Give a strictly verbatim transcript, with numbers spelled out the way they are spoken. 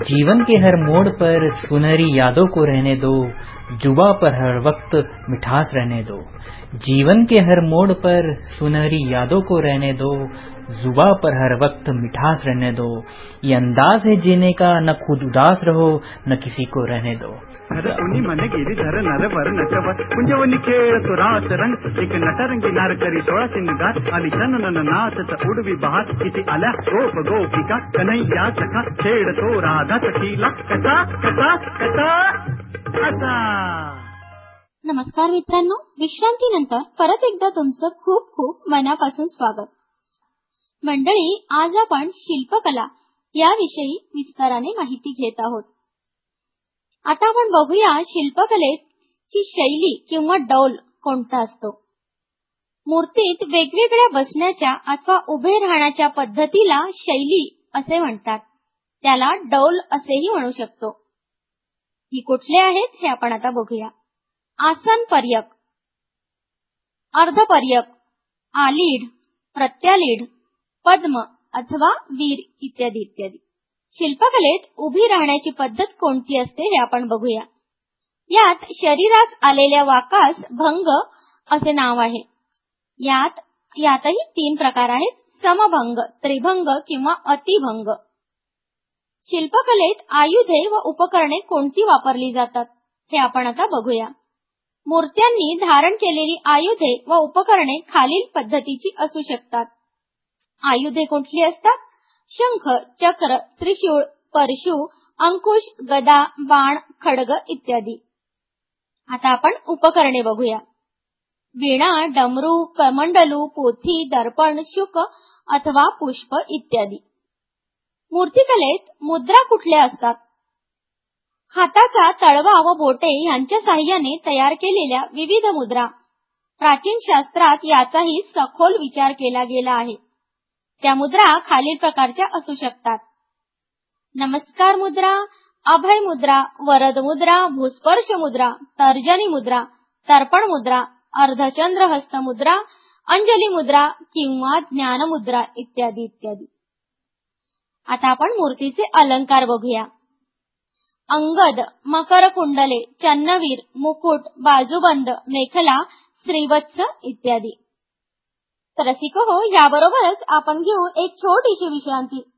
जीवन के हर मोड़ पर सुनहरी यादों को रहने दो, जुबा पर हर वक्त मिठास रहने दो। जीवन के हर मोड़ पर सुनहरी यादों को रहने दो, जुबा पर हर वक्त मिठास रहने दो। ये अंदाज है जीने का, न खुद उदास रहो न किसी को रहने दो। उन्हीं मन गिरिधर नरवर नटवर कुंजवनी खेळतो रात रंग एक नटरंगी नार करी सोळा शिंगार आली चनन नाचत उडवी बहार किती आल्या गोप गोपिका कन्हैया सखा खेळतो राधा सखीला कथा कथा कथा कथा। नमस्कार मित्रांनो, विश्रांतीनंतर परत एकदा तुमचं खूप खूप मनापासून स्वागत। मंडळी, आज आपण शिल्पकला याविषयी विस्ताराने माहिती घेत आहोत। आता आपण बघूया शिल्पकलेची शैली किंवा डौल कोणता असतो। मूर्तीत वेगवेगळ्या बसण्याच्या अथवा उभे राहण्याच्या पद्धतीला शैली असे म्हणतात, त्याला डौल असेही म्हणू शकतो। ही कुठले आहेत हे आपण आता बघूया। आसन पर्यक, अर्धपर्यक, आलीढ, प्रत्यालीढ, पद्म अथवा वीर इत्यादी इत्यादी। शिल्पकलेत उभी राहण्याची पद्धत कोणती असते हे आपण बघूया। यात शरीरास आलेल्या वाकास भंग असे नाव आहे। यात यातही तीन प्रकार आहेत, समभंग, त्रिभंग किंवा अतिभंग। शिल्पकलेत आयुधे व उपकरणे कोणती वापरली जातात हे आपण आता बघूया। मूर्त्यांनी धारण केलेली आयुधे व उपकरणे खालील पद्धतीची असू शकतात। आयुधे कुठली असतात? शंख, चक्र, त्रिशूळ, परशु, अंकुश, गदा, बाण, खड्ग इत्यादी। आता आपण उपकरणे बघूया। वीणा, डमरू, कमंडलू, पोथी, दर्पण, शुक अथवा पुष्प इत्यादी। मूर्तिकलेत मुद्रा कुठल्या असतात? हाताचा तळवा व बोटे यांच्या साहाय्याने तयार केलेल्या विविध मुद्रा। प्राचीन शास्त्रात याचाही सखोल विचार केला गेला आहे। त्या मुद्रा खालील प्रकारच्या असू शकतात: नमस्कार मुद्रा, अभय मुद्रा, वरद मुद्रा, भूस्पर्श मुद्रा, तर्जनी मुद्रा, तर्पण मुद्रा, अर्धचंद्र हस्त मुद्रा, अंजली मुद्रा किंवा ज्ञान मुद्रा इत्यादी इत्यादी। आता आपण मूर्तीचे अलंकार बघूया। अंगद, मकर कुंडले, चन्नवीर, मुकुट, बाजूबंद, मेखला, श्रीवत्स इत्यादी। तर रसिको हो, याबरोबरच आपण घेऊ एक छोटीशी विश्रांती।